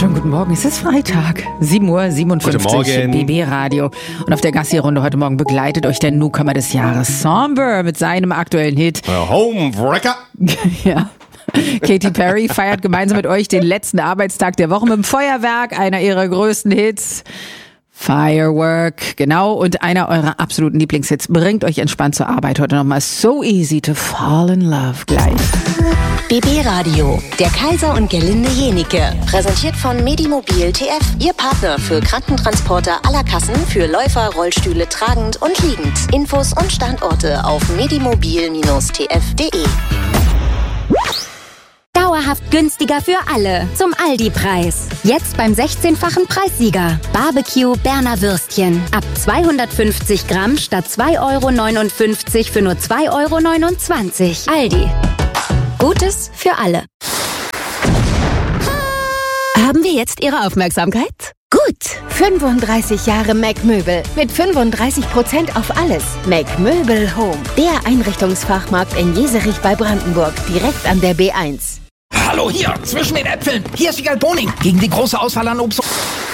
Schönen guten Morgen, es ist Freitag, 7:57 Uhr, BB Radio. Und auf der Gassi-Runde heute Morgen begleitet euch der Newcomer des Jahres, Somber, mit seinem aktuellen Hit Homewrecker. Ja. Katy Perry feiert gemeinsam mit euch den letzten Arbeitstag der Woche mit dem Feuerwerk, einer ihrer größten Hits. Firework, genau, und einer eurer absoluten Lieblingshits. Bringt euch entspannt zur Arbeit heute nochmal. So easy to fall in love. Gleich. BB Radio, der Kaiser und Gerlinde Jenike. Präsentiert von Medimobil TF, Ihr Partner für Krankentransporter aller Kassen für Läufer, Rollstühle tragend und liegend. Infos und Standorte auf medimobil-tf.de. Dauerhaft günstiger für alle. Zum Aldi-Preis. Jetzt beim 16-fachen Preissieger. Barbecue Berner Würstchen. Ab 250 Gramm statt 2,59 € für nur 2,29 €. Aldi. Gutes für alle. Haben wir jetzt Ihre Aufmerksamkeit? Gut. 35 Jahre Mac Möbel mit 35% auf alles. Mac Möbel Home. Der Einrichtungsfachmarkt in Jeserich bei Brandenburg. Direkt an der B1. Hallo hier, zwischen den Äpfeln. Hier ist Wiegald Boning gegen die große Auswahl an Obst.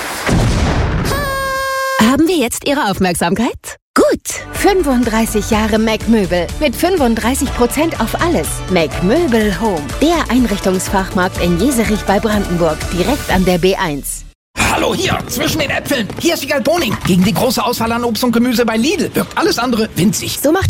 Haben wir jetzt Ihre Aufmerksamkeit? Gut. 35 Jahre Mac Möbel mit 35% auf alles. Mac Möbel Home. Der Einrichtungsfachmarkt in Jeserich bei Brandenburg. Direkt an der B1. Hallo hier, zwischen den Äpfeln. Hier ist Wiegald Boning gegen die große Auswahl an Obst und Gemüse bei Lidl. Wirkt alles andere winzig. So macht